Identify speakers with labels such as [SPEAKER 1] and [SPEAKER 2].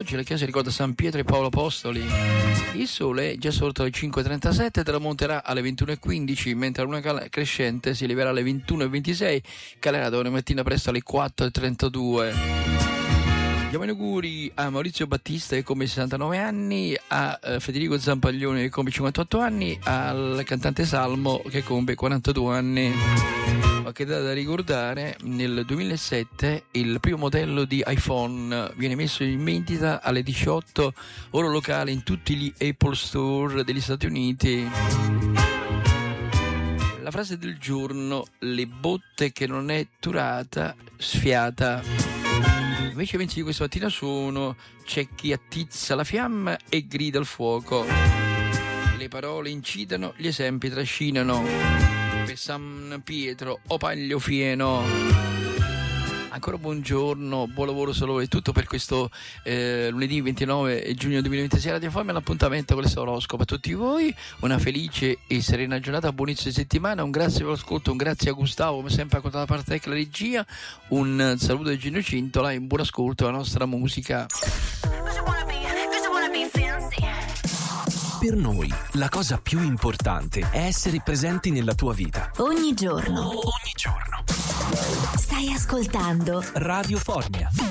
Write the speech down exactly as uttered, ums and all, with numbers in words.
[SPEAKER 1] oggi la chiesa ricorda San Pietro e Paolo Apostoli. Il sole è già sorto alle cinque e trentasette, tramonterà alle ventuno e quindici, mentre la luna cal- crescente si eleverà alle ventuno e ventisei, calerà domani mattina presto alle quattro e trentadue. Diamo gli auguri a Maurizio Battista che compie sessantanove anni, a eh, Federico Zampaglione che compie cinquantotto anni, al cantante Salmo che compie quarantadue anni. Qualche data da ricordare: nel duemilasette il primo modello di iPhone viene messo in vendita alle diciotto ore locali in tutti gli Apple Store degli Stati Uniti. La frase del giorno: le botte che non è turata sfiata. Invece i pensi di questa mattina sono: c'è chi attizza la fiamma e grida il fuoco. Le parole incitano, gli esempi trascinano. Per San Pietro o Paglio Fieno. Ancora buongiorno, buon lavoro solo e tutto per questo eh, lunedì ventinove giugno duemilaventisei. Radio F M, l'appuntamento con l'oroscopo a tutti voi. Una felice e serena giornata, buon inizio di settimana. Un grazie per l'ascolto, un grazie a Gustavo come sempre a da parte tecnica la regia. Un saluto di Gino Cintola e un buon ascolto alla nostra musica.
[SPEAKER 2] Per noi la cosa più importante è essere presenti nella tua vita.
[SPEAKER 3] Ogni giorno.
[SPEAKER 2] Ogni giorno.
[SPEAKER 3] Stai ascoltando
[SPEAKER 2] Radio Formia.